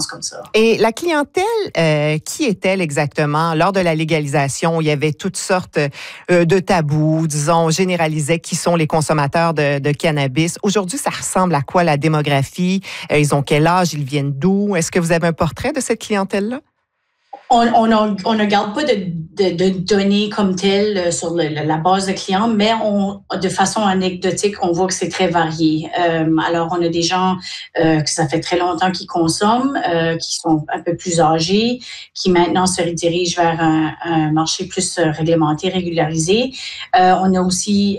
comme ça. Et la clientèle, qui est-elle exactement? Lors de la légalisation, il y avait toutes sortes de tabous, disons, on généralisait qui sont les consommateurs de cannabis. Aujourd'hui, ça ressemble à quoi la démographie? Ils ont quel âge? Ils viennent d'où? Est-ce que vous avez un portrait de cette clientèle-là? On ne garde pas de données comme telles sur la base de clients, mais de façon anecdotique, on voit que c'est très varié. Alors, on a des gens que ça fait très longtemps qu'ils consomment, qui sont un peu plus âgés, qui maintenant se redirigent vers un marché plus réglementé, régularisé. On a aussi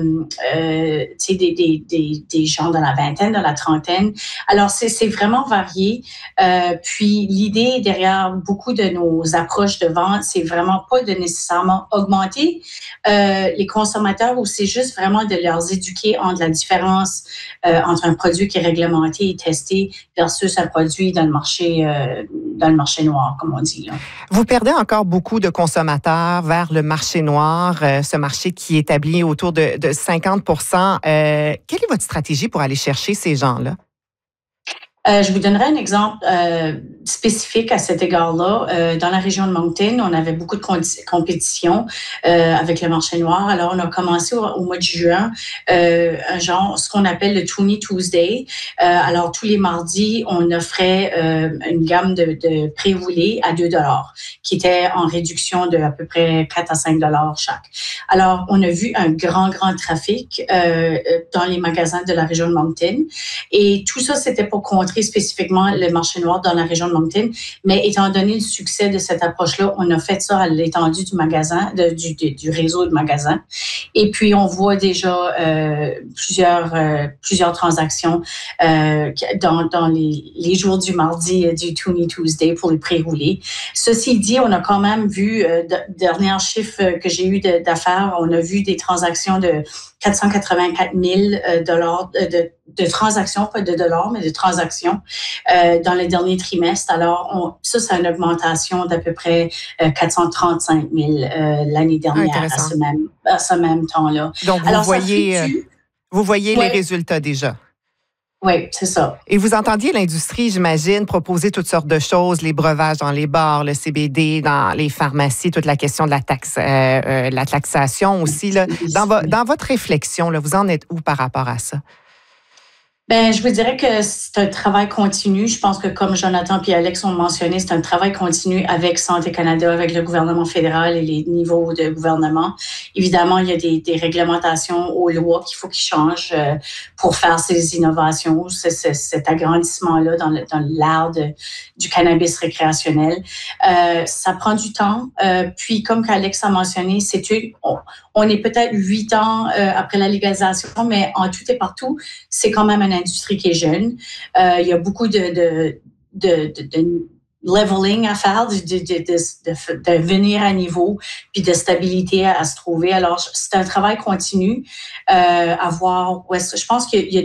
des gens dans la vingtaine, dans la trentaine. Alors, c'est vraiment varié. Puis, l'idée derrière beaucoup de nos approches de vente, c'est vraiment pas de nécessairement augmenter les consommateurs ou c'est juste vraiment de leur éduquer entre la différence entre un produit qui est réglementé et testé versus un produit dans le marché noir, comme on dit. Là. Vous perdez encore beaucoup de consommateurs vers le marché noir, ce marché qui est établi autour de 50 % Quelle est votre stratégie pour aller chercher ces gens-là? Je vous donnerai un exemple spécifique à cet égard-là. Dans la région de Moncton, on avait beaucoup de compétition avec le marché noir. Alors, on a commencé au mois de juin ce qu'on appelle le Toonie Tuesday. Alors, tous les mardis, on offrait une gamme de pré-roulés à $2 qui était en réduction de à peu près 4 à 5 $ chaque. Alors, on a vu un grand trafic dans les magasins de la région de Moncton. Et tout ça, c'était pour contrer spécifiquement le marché noir dans la région de Moncton. Mais étant donné le succès de cette approche-là, on a fait ça à l'étendue du magasin, du réseau de magasins. Et puis, on voit déjà plusieurs transactions dans les jours du mardi du Toonie Tuesday pour les pré-roulés. Ceci dit, on a quand même vu, dernier chiffre que j'ai eu d'affaires, on a vu des transactions de 484 000 $ de transactions, pas de dollars, mais de transactions dans le dernier trimestre. Alors, ça, c'est une augmentation d'à peu près 435 000 l'année dernière à ce même temps-là. Donc, vous voyez les résultats déjà. Oui, c'est ça. Et vous entendiez l'industrie, j'imagine, proposer toutes sortes de choses, les breuvages dans les bars, le CBD dans les pharmacies, toute la question de la taxation aussi. Là. Dans votre réflexion, là, vous en êtes où par rapport à ça? Ben, je vous dirais que c'est un travail continu. Je pense que comme Jonathan et Alex ont mentionné, c'est un travail continu avec Santé Canada, avec le gouvernement fédéral et les niveaux de gouvernement. Évidemment, il y a des réglementations aux lois qu'il faut qu'ils changent pour faire ces innovations, cet agrandissement-là dans l'art du cannabis récréationnel. Ça prend du temps. Puis, comme qu'Alex a mentionné, on est peut-être 8 ans après la légalisation, mais en tout et partout, c'est quand même une industrie qui est jeune. Il y a beaucoup de leveling à faire, de venir à niveau, puis de stabilité à se trouver. Alors, c'est un travail continu à voir. Je pense qu'il y a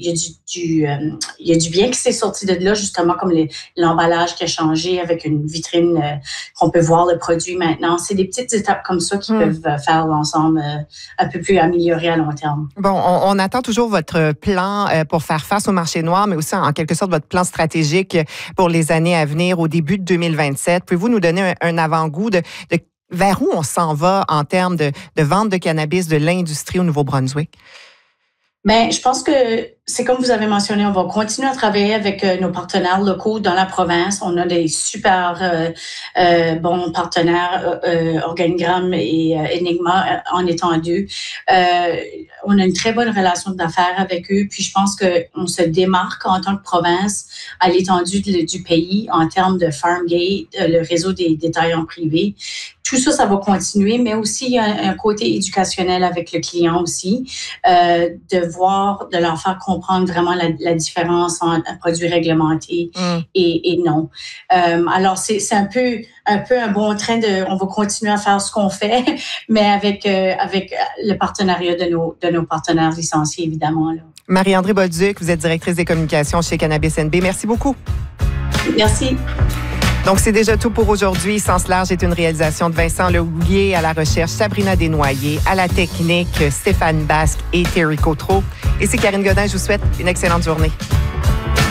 du bien qui s'est sorti de là, justement, comme l'emballage qui a changé avec une vitrine qu'on peut voir le produit maintenant. C'est des petites étapes comme ça qui peuvent faire l'ensemble un peu plus amélioré à long terme. Bon, on attend toujours votre plan pour faire face au marché noir, mais aussi en quelque sorte votre plan stratégique pour les années à venir au début de 2027. Pouvez-vous nous donner un avant-goût de vers où on s'en va en termes de vente de cannabis de l'industrie au Nouveau-Brunswick? Bien, je pense que c'est comme vous avez mentionné, on va continuer à travailler avec nos partenaires locaux dans la province. On a des super bons partenaires, Organigramme et Enigma en étant deux. On a une très bonne relation d'affaires avec eux. Puis je pense qu'on se démarque en tant que province à l'étendue du pays en termes de Farmgate, le réseau des détaillants privés. Tout ça, ça va continuer, mais aussi il y a un côté éducationnel avec le client aussi, de leur faire comprendre vraiment la différence entre un produit réglementé et non. Alors, c'est un peu un bon train on va continuer à faire ce qu'on fait, mais avec le partenariat de nos partenaires licenciés, évidemment. Là. Marie-André Bolduc, vous êtes directrice des communications chez Cannabis NB. Merci beaucoup. Merci. Donc, c'est déjà tout pour aujourd'hui. Sens large est une réalisation de Vincent Lehouillier, à la recherche Sabrina Desnoyers, à la technique Stéphane Basque et Thierry Cotreau. Et c'est Karine Godin. Je vous souhaite une excellente journée.